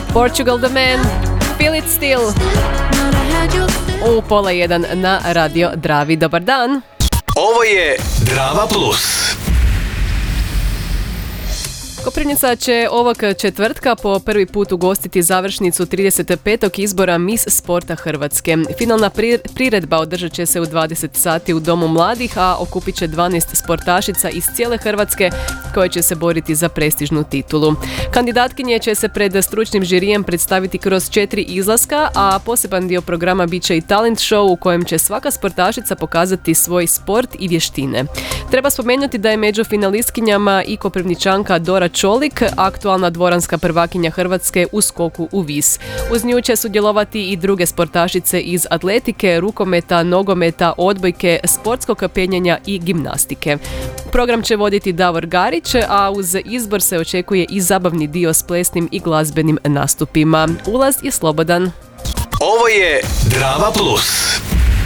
Portugal the Man, Feel It Still. U 1:30 na Radio Dravi. Dobar dan. Ovo je Drava Plus. Koprivnica će ovog četvrtka po prvi put ugostiti završnicu 35. izbora Miss Sporta Hrvatske. Finalna priredba održat će se u 20 sati u Domu mladih, a okupit će 12 sportašica iz cijele Hrvatske koje će se boriti za prestižnu titulu. Kandidatkinje će se pred stručnim žirijem predstaviti kroz 4 izlaska, a poseban dio programa bit će i talent show u kojem će svaka sportašica pokazati svoj sport i vještine. Treba spomenuti da je među finalistkinjama i Koprivničanka Dora Čolik, aktualna dvoranska prvakinja Hrvatske u skoku u vis. Uz nju će sudjelovati i druge sportašice iz atletike, rukometa, nogometa, odbojke, sportskog penjanja i gimnastike. Program će voditi Davor Garić, a uz izbor se očekuje i zabavni dio s plesnim i glazbenim nastupima. Ulaz je slobodan. Ovo je Drava Plus.